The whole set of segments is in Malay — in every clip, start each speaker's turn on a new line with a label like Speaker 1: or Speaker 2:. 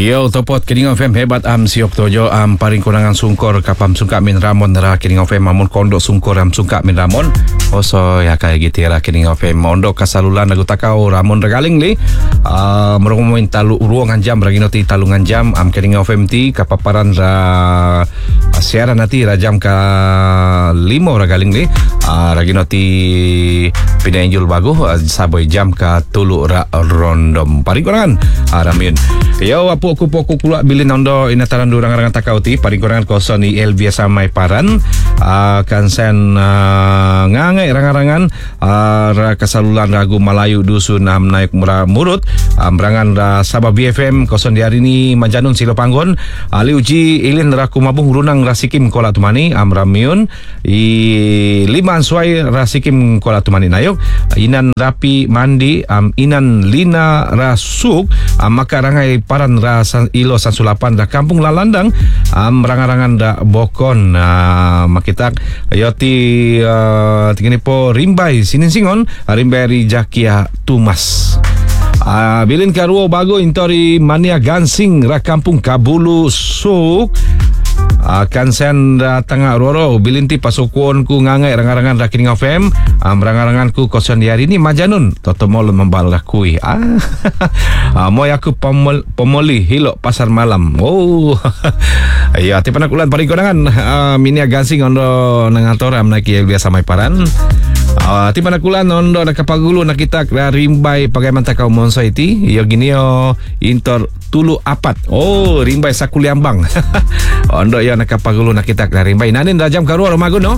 Speaker 1: Yo topot kining FM hebat siok tojo paring kunangan sungkor kapam sungka min ramon ra kining FM mamun kondo sungkor sungka min ramon oso ya kaya gitu ra kining FM mondo kasalulan lagu takau ramon regaling li merumoin talu ruangan jam ragino ti talungan jam kining FM ti kapaparan ra siaran nanti ra jam ka 5 regaling li ragino ti pinenjul bagu saboy jam ka tulu ra rondom paring kunangan ramin yo apu aku keluar bilin ondo inataran durang rangan takau ti paring kurangan koson ni el biasa mai paran kansen ngangai rangan-rangan kasalulan ragu Melayu dusun naik murah murut merangan Sabah BFM koson di hari ini Majanun Silo Panggon ali uji ilin raku mabung runang rasikim kola tumani amramiun liman suai rasikim kola tumani nayok inan rapi mandi inan lina rasuk maka rangai paran ilo sansulapan da kampung lalandang rangan-rangan da bokon makitak yoti tingini po rimbai sininsingon rimbai rijakia tumas bilin karuo bago intori mania gansing ra kampung Kabulu suk kansen tengah roro bilinti pasukuan ku ngangai rangan-rangan rakining FM rangan-rangan ku kosan di hari ini Majanun toto mol membalah kui moy aku pemoli hilok pasar malam ya tipe nak ulan paling konangan minia gansing ondo nangatora menaki biasa mai paran tipe nak ulan ondo nakapagulu nakita rimbai pagaman takau monso iti yo ginio intor tulu apat rimbai sakuliambang ondo ya nakapagulu nakita rimbai nanin da jam karuar magun no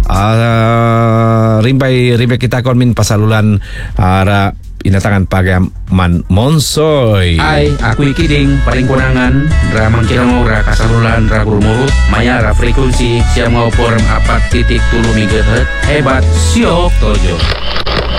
Speaker 1: rimbai kita kon min pasalulan ara inatangan pagaman monsoy
Speaker 2: ay aku ikiting paling kunangan ramang kirang ora kasalulan ra gurmurut maya ra frekuensi siang ngopor 4.7 MHz hebat siok tojo.